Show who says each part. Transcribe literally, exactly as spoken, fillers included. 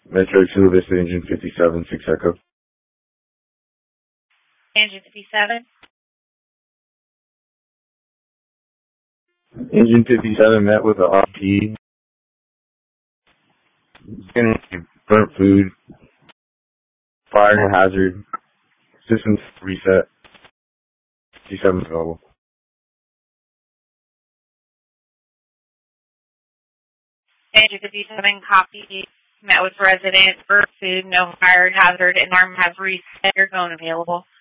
Speaker 1: Metro Chula Vista Engine fifty-seven, six Echo.
Speaker 2: Engine fifty-seven.
Speaker 1: Engine fifty-seven met with an off P. Burnt food. Fire hazard. Systems reset. fifty-seven available.
Speaker 2: Engine fifty-seven, copy. Met with resident, burnt food, no fire hazard, and alarm has reset. Your phone available.